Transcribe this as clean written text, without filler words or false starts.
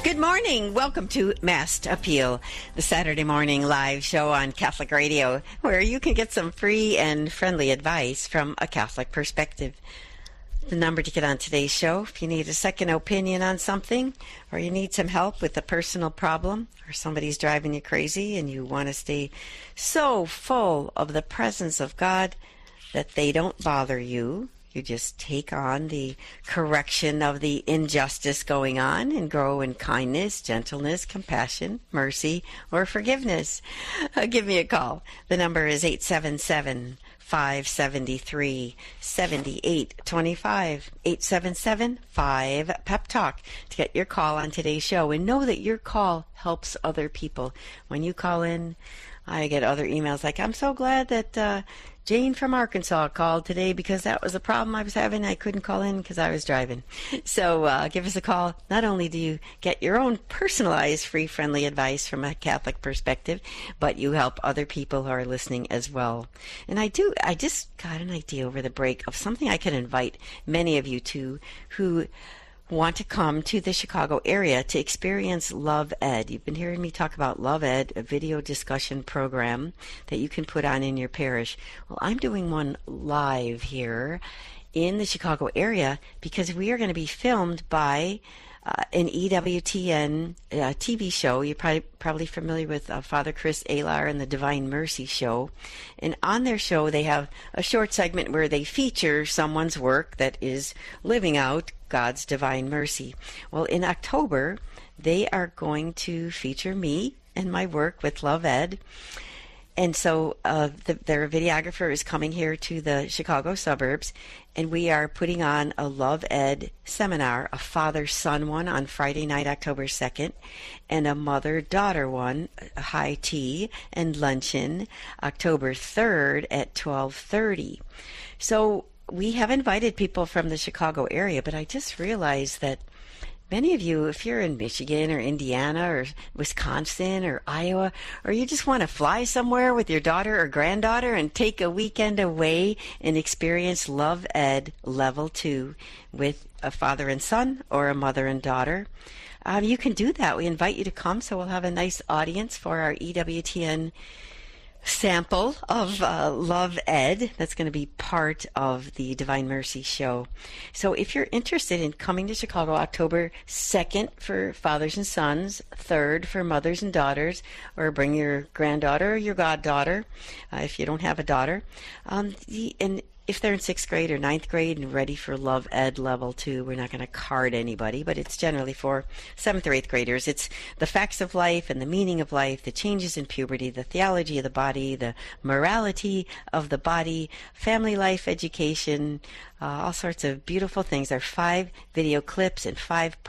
Good morning. Welcome to Mast Appeal, the Saturday morning live show on Catholic Radio, where you can get some free and friendly advice from a Catholic perspective. The number to get on today's show, if you need a second opinion on something, or you need some help with a personal problem, or somebody's driving you crazy and you want to stay so full of the presence of God that they don't bother you. You just take on the correction of the injustice going on and grow in kindness, gentleness, compassion, mercy, or forgiveness. Give me a call. The number is 877-573-7825. 877-5-PEP-TALK to get your call on today's show. And know that your call helps other people. When you call in, I get other emails like, I'm so glad that Jane from Arkansas called today because that was a problem I was having. I couldn't call in because I was driving. So give us a call. Not only do you get your own personalized, free, friendly advice from a Catholic perspective, but you help other people who are listening as well. And I just got an idea over the break of something I can invite many of you to who want to come to the Chicago area to experience Love Ed. You've been hearing me talk about Love Ed, a video discussion program that you can put on in your parish. Well, I'm doing one live here in the Chicago area because we are going to be filmed by an EWTN TV show. You're probably familiar with Father Chris Alar and the Divine Mercy Show. And on their show, they have a short segment where they feature someone's work that is living out God's divine mercy. Well, in October, they are going to feature me and my work with Love Ed. And so their videographer is coming here to the Chicago suburbs, and we are putting on a Love Ed seminar, a father-son one on Friday night, October 2nd, and a mother-daughter one, high tea and luncheon, October 3rd at 12:30. So we have invited people from the Chicago area, but I just realized that many of you, if you're in Michigan or Indiana or Wisconsin or Iowa, or you just want to fly somewhere with your daughter or granddaughter and take a weekend away and experience Love Ed Level 2 with a father and son or a mother and daughter, you can do that. We invite you to come, so we'll have a nice audience for our EWTN sample of Love Ed. That's going to be part of the Divine Mercy show. So if you're interested in coming to Chicago October 2nd for fathers and sons, 3rd for mothers and daughters, or bring your granddaughter or your goddaughter if you don't have a daughter, and if they're in 6th grade or 9th grade and ready for Love Ed Level 2, we're not going to card anybody, but it's generally for 7th or 8th graders. It's the facts of life and the meaning of life, the changes in puberty, the theology of the body, the morality of the body, family life education, all sorts of beautiful things. There are 5 video clips and 5